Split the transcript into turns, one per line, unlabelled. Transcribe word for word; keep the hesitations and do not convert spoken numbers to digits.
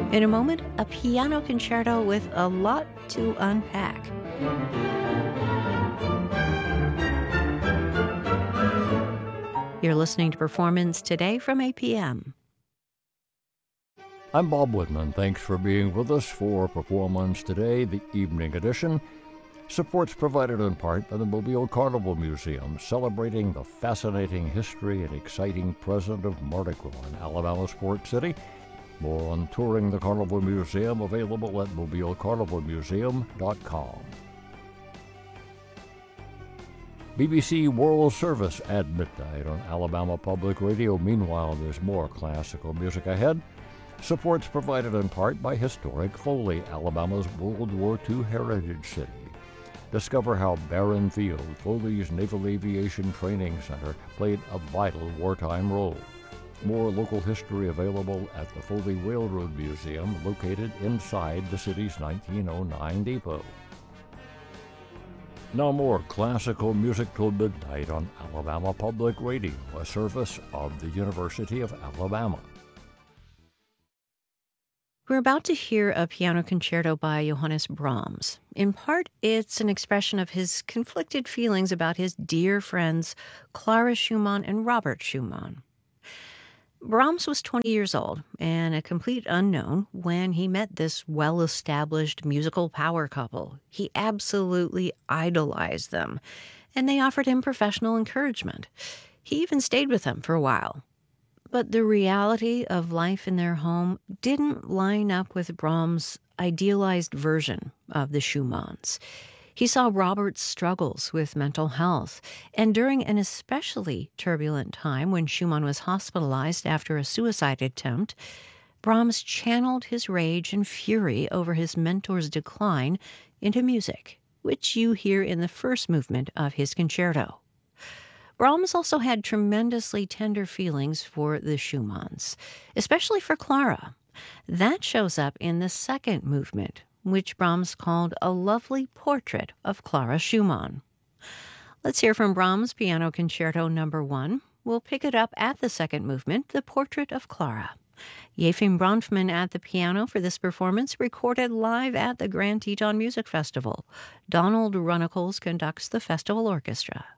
In a moment, a piano concerto with a lot to unpack. You're listening to Performance Today from A P M.
I'm Bob Woodman. Thanks for being with us for Performance Today, the evening edition. Support's provided in part by the Mobile Carnival Museum, celebrating the fascinating history and exciting present of Mardi Gras in Alabama's Port City. More on touring the Carnival Museum available at mobile carnival museum dot com. B B C World Service at midnight on Alabama Public Radio. Meanwhile, there's more classical music ahead. Support's provided in part by Historic Foley, Alabama's World War Two heritage city. Discover how Barron Field, Foley's Naval Aviation Training Center, played a vital wartime role. More local history available at the Foley Railroad Museum, located inside the city's nineteen oh nine depot. Now more classical music till midnight on Alabama Public Radio, a service of the University of Alabama.
We're about to hear a piano concerto by Johannes Brahms. In part, it's an expression of his conflicted feelings about his dear friends Clara Schumann and Robert Schumann. Brahms was twenty years old and a complete unknown when he met this well-established musical power couple. He absolutely idolized them, and they offered him professional encouragement. He even stayed with them for a while. But the reality of life in their home didn't line up with Brahms' idealized version of the Schumanns. He saw Robert's struggles with mental health, and during an especially turbulent time when Schumann was hospitalized after a suicide attempt, Brahms channeled his rage and fury over his mentor's decline into music, which you hear in the first movement of his concerto. Brahms also had tremendously tender feelings for the Schumanns, especially for Clara. That shows up in the second movement, which Brahms called a lovely portrait of Clara Schumann. Let's hear from Brahms' Piano Concerto Number One. We'll pick it up at the second movement, The Portrait of Clara. Yefim Bronfman at the piano for this performance, recorded live at the Grand Teton Music Festival. Donald Runnicles conducts the festival orchestra.